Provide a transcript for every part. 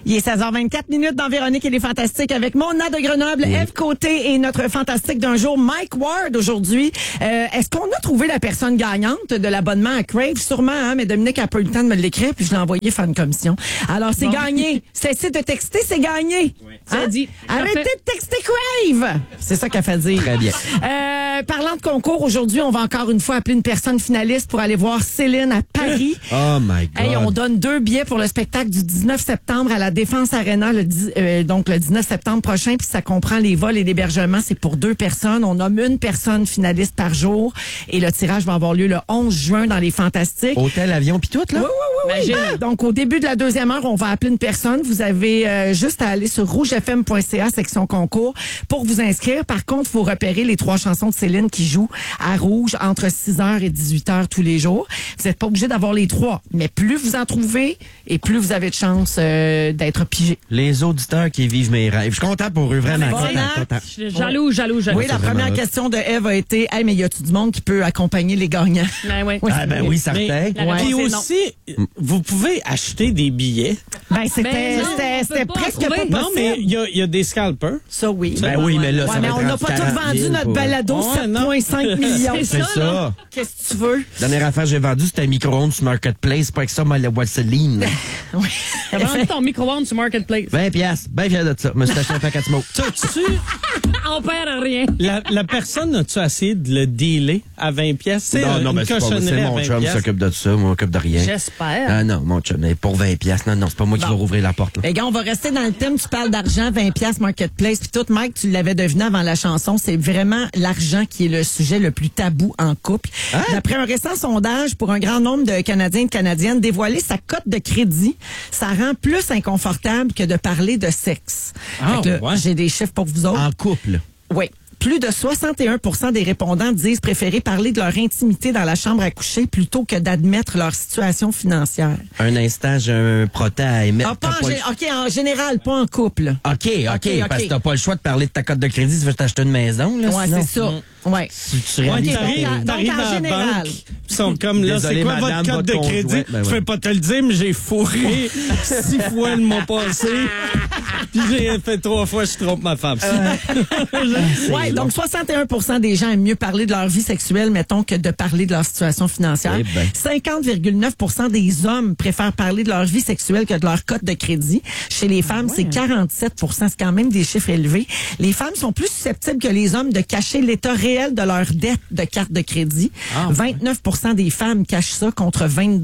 Il est 16h24 dans Véronique et les Fantastiques avec Mona de Grenoble, Ève Côté et notre fantastique d'un jour, Mike Ward aujourd'hui. Est-ce qu'on a trouvé la personne gagnante de l'abonnement à Crave? Sûrement, hein, mais Dominique a pas eu le temps de me l'écrire puis je l'ai envoyé faire une commission. Alors, c'est gagné. Cessez de texter, c'est gagné. Oui. Hein? Dit. Arrêtez de texter Crave! C'est ça qu'elle fait dire. Très bien. Parlant de concours, aujourd'hui, on va encore une fois appeler une personne finaliste pour aller voir Céline à Paris. Oh my God. Hey, on donne 2 billets pour le spectacle du 19 septembre à la Défense Arena, donc le 19 septembre prochain, puis ça comprend les vols et l'hébergement, c'est pour 2 personnes. On nomme une personne finaliste par jour et le tirage va avoir lieu le 11 juin dans les Fantastiques. Hôtel, avion, puis tout, là? Oui. Donc, au début de la 2e heure, on va appeler une personne. Vous avez juste à aller sur rougefm.ca, section concours, pour vous inscrire. Par contre, il faut repérer les 3 chansons de Céline qui jouent à Rouge entre 6h et 18h tous les jours. Vous n'êtes pas obligé d'avoir les 3, mais plus vous en trouvez et plus vous avez de chances d'être pigé. Les auditeurs qui vivent mes rêves. Je suis content pour eux, vraiment. Content. Je suis jaloux. Oui, la première question de Ève a été « Hey, mais y a-tu du monde qui peut accompagner les gagnants? » Oui, certain. Puis aussi, vous pouvez acheter des billets. C'était presque pas possible. Non, mais il y a des scalpers. Ça, oui. Oui, mais là, Ouais, ça mais va on être n'a pas tout 40 000 vendu notre pour- balado, Ouais, non. 7,5 millions. C'est ça. Qu'est-ce que tu veux? Dernière affaire que j'ai vendue, c'était un micro-ondes sur Marketplace. Pas que ça, moi, la Waseline. Oui. T'as vendu ton micro-ondes sur Marketplace. 20 piastres. Bien fier de ça. Me suis acheté un paquet de smoke. T'as-tu, On perd rien. la personne, as-tu essayé de le dealer à 20 pièces? Non, mais c'est pas moi. C'est mon chum qui s'occupe de ça. Moi, m'occupe de rien. J'espère. Ah non, mon chum, mais pour 20 piastres. Non, c'est pas moi qui vais rouvrir la porte, là. Les gars, on va rester dans le thème. Tu parles d'argent, 20 piastres Marketplace. Puis tout, Mike, tu l'avais deviné avant la chanson. C'est vraiment l'argent qui est le sujet le plus tabou en couple. Hein? D'après un récent sondage pour un grand nombre de Canadiens et de Canadiennes, dévoiler sa cote de crédit, ça rend plus inconfortable que de parler de sexe. Ah, Fait que là, ouais. j'ai des chiffres pour vous autres. En couple. Oui. Plus de 61% des répondants disent préférer parler de leur intimité dans la chambre à coucher plutôt que d'admettre leur situation financière. Un instant, j'ai un proté à émettre. OK, en général, pas en couple. OK, parce que t'as pas le choix de parler de ta cote de crédit si tu veux t'acheter une maison, là. Ouais, sinon. c'est ça. Ouais. Tu Ouais, réalises donc, t'arrives en à la général. banque, ils sont comme là, Désolé, c'est quoi madame, votre code de votre crédit? conjoint? Ben Je ouais. vais pas te le dire, mais j'ai fourré 6 fois le mois passé. Puis j'ai fait 3 fois, je trompe ma femme. Ouais, donc 61% des gens aiment mieux parler de leur vie sexuelle, mettons, que de parler de leur situation financière. Eh ben. 50,9% des hommes préfèrent parler de leur vie sexuelle que de leur cote de crédit. Chez les femmes, c'est 47%. C'est quand même des chiffres élevés. Les femmes sont plus susceptibles que les hommes de cacher l'état réel de leur dette de carte de crédit. 29% des femmes cachent ça contre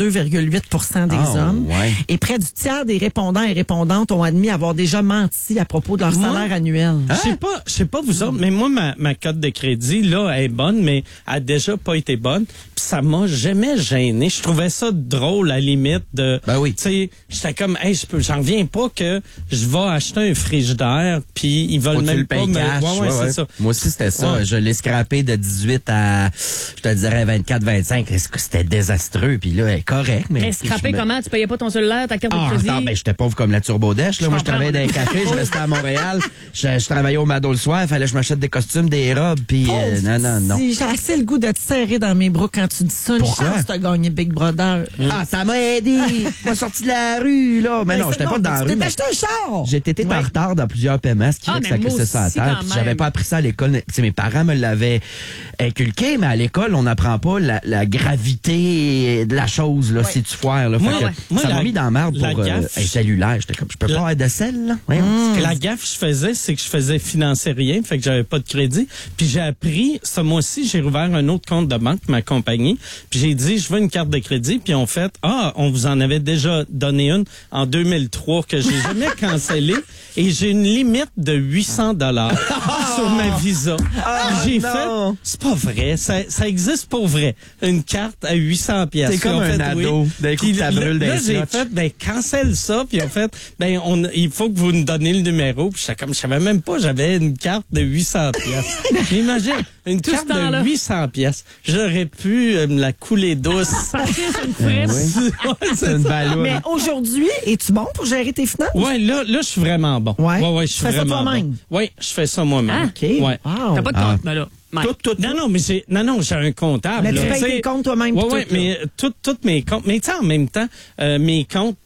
22,8% des hommes. Ouais. Et près du tiers des répondants et répondantes ont admis avoir déjà menti à propos de leur salaire annuel. Je sais pas vous autres, mais moi, ma cote de crédit, là, elle est bonne, mais elle a déjà pas été bonne. Puis ça m'a jamais gêné. Je trouvais ça drôle, à la limite, de... Ben oui. Tu sais, j'étais comme, hey, j'en reviens pas que je vais acheter un frigidaire, puis ils veulent Faut que tu même le pas payes me... cash. Ouais, c'est ça. Moi aussi, c'était ça. Ouais. Je l'ai scrappé de 18 à, je te dirais, 24, 25. C'était désastreux. Puis là, elle est correct. Mais scrappé comment? Tu payais pas ton cellulaire, ta carte de crédit? Ben, j'étais pauvre comme la Turbodèche, là. Moi, je travaillais dans un café, je restais à Montréal. Je travaillais au Mado le soir. Il fallait que je m'achète des costumes, des robes, puis non. Si, j'ai assez le goût de te serrer dans mes bras quand tu dis ça. Une Pourquoi? chance de gagner Big Brother. Ah, ça m'a aidé. Pas sorti de la rue, là. Mais non, j'étais pas dans la rue. Tu t'es mais acheté un char. J'ai été en retard dans plusieurs paiements, ce qui fait que ça mais moi crissait ça à aussi, terre. quand Puis même. j'avais pas appris ça à l'école. Tu sais, mes parents me l'avaient inculqué, mais à l'école, on n'apprend pas la gravité de la chose, là, si tu foires, là. Fait que ça m'a mis dans la merde pour un cellulaire. J'étais comme, je peux pas avoir de sel, là. La gaffe que je faisais, c'est que je faisais financer rien, fait que j'avais pas de crédit. Puis j'ai appris, ce mois-ci, j'ai rouvert un autre compte de banque, ma compagnie, puis j'ai dit, je veux une carte de crédit, puis on fait, on vous en avait déjà donné une en 2003 que j'ai jamais cancellée, et j'ai une limite de 800 $ sur ma Visa. J'ai fait, c'est pas vrai, ça existe pour vrai, une carte à 800 pièces. T'es comme un ado, d'un coup, ça brûle là, des j'ai scotch. fait, cancelle ça, puis en fait, il faut que vous nous donniez le numéro, puis je savais même pas, j'avais une carte de 800 pièces. Imagine, une Tout carte ce temps-là. de 800 pièces. J'aurais pu me la couler douce. C'est une frite. Ouais, C'est une balloune. Mais aujourd'hui, es-tu bon pour gérer tes finances? Ouais, là, je suis vraiment bon. Ouais? Je Tu suis fais ça vraiment toi-même? bon. Oui, je fais ça moi-même. OK. Ouais. Wow. T'as pas de compte, mais là. Mike. Tout. Non, mais j'ai un comptable. Mais tu là. payes T'sais, tes comptes toi-même. Ouais, pis ouais, tout, là. mais tous mes comptes. Mais tu sais, en même temps, mes comptes,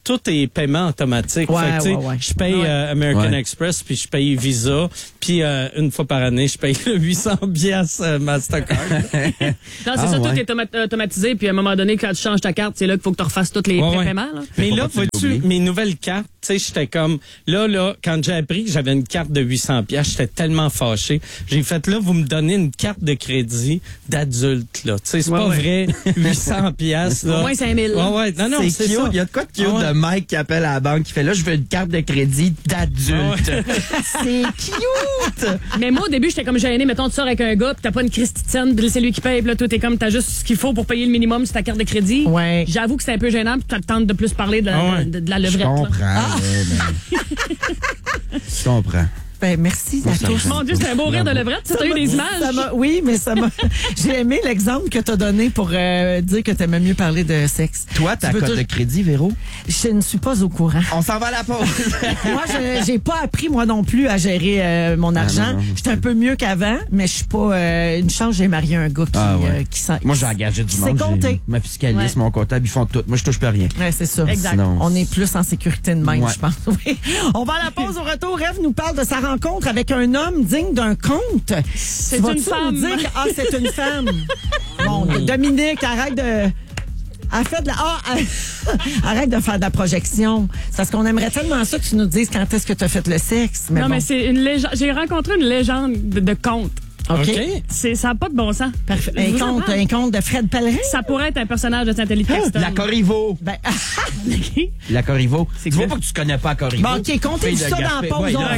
tout est paiement automatique. Ouais, Fait que, tu sais, ouais. je paye American Express, puis je paye Visa, puis une fois par année, je paye le 800 $ Mastercard. Non, c'est ça, tout est automatisé. Puis à un moment donné, quand tu changes ta carte, c'est là qu'il faut que tu refasses tous les prépaiements. Là. Mais là, vois-tu, mes nouvelles cartes, tu sais, j'étais comme, là, quand j'ai appris que j'avais une carte de 800 $, j'étais tellement fâché. J'ai fait, là, vous me donnez une carte de crédit d'adulte, là. Tu sais, c'est pas vrai, 800 $, là. Au moins 5 000. Ouais, non, c'est cute. ça. Il y a de quoi de cute de Mike qui appelle à la banque, qui fait, là, je veux une carte de crédit d'adulte. C'est cute! Mais moi, au début, j'étais comme gêné. Mettons, tu sors avec un gars, pis t'as pas une christitienne, pis c'est lui qui paye, pis là, toi, t'es comme, t'as juste ce qu'il faut pour payer le minimum sur ta carte de crédit. Ouais. J'avoue que c'est un peu gênant, pis tu tentes de plus parler de la levrette. Je comprends. Je comprends. Ben, merci à tous. Mon Dieu, c'est un beau rire de levrette. Tu as eu des images. Oui, mais ça m'a. J'ai aimé l'exemple que tu as donné pour dire que tu aimais mieux parler de sexe. Toi, ta cote de crédit, Véro? Je ne suis pas au courant. On s'en va à la pause. Moi, j'ai pas appris, moi non plus, à gérer mon argent. J'étais un peu mieux qu'avant, mais je suis pas. Une chance, j'ai marié un gars qui sent. Moi, j'ai engagé du monde. C'est compté. Ma fiscaliste, mon comptable, ils font tout. Moi, je touche plus à rien. Ouais, c'est ça. Exact. Sinon, On est plus en sécurité de même, je pense. Oui. On va à la pause. Au retour, Ève nous parle de sa rencontre avec un homme digne d'un conte. C'est une femme. Dire que, c'est une femme. Bon, Dominique, arrête de... arrête de faire de la projection. C'est parce qu'on aimerait tellement ça que tu nous dises quand est-ce que tu as fait le sexe. Mais mais c'est une légende. J'ai rencontré une légende de conte. OK. Ça n'a pas de bon sens. Parfait. Un conte de Fred Pellerin? Ça pourrait être un personnage de Saint-Élie de Caxton. La Corriveau. Ben, La Corriveau. Tu vois quoi? pas que tu connais pas Corriveau. bon, OK, comptez ça dans la pause. On